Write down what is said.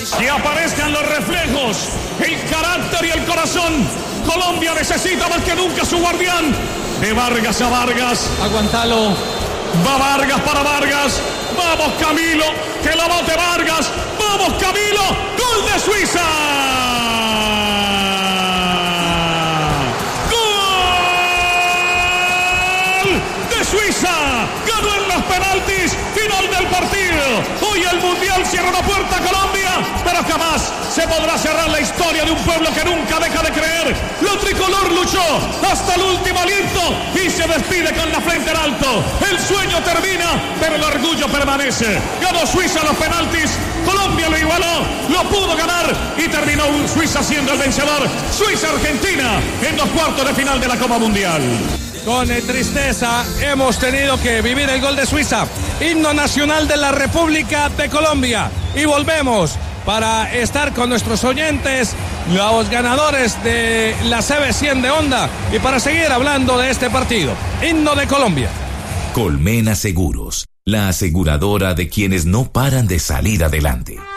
Que aparezcan los reflejos, el carácter y el corazón. Colombia necesita más que nunca su guardián. De Vargas a Vargas. Aguantalo. Va Vargas para Vargas. Vamos Camilo, que la bote Vargas. Vamos Camilo, gol de Suiza. Suiza ganó en los penaltis, final del partido. Hoy el Mundial cierra la puerta a Colombia, pero jamás se podrá cerrar la historia de un pueblo que nunca deja de creer. Lo tricolor luchó hasta el último aliento y se despide con la frente en alto. El sueño termina, pero el orgullo permanece. Ganó Suiza los penaltis, Colombia lo igualó, lo pudo ganar y terminó Suiza siendo el vencedor. Suiza-Argentina en los cuartos de final de la Copa Mundial. Con tristeza hemos tenido que vivir el gol de Suiza, himno nacional de la República de Colombia. Y volvemos para estar con nuestros oyentes, los ganadores de la CB100 de Honda, y para seguir hablando de este partido. Himno de Colombia. Colmena Seguros, la aseguradora de quienes no paran de salir adelante.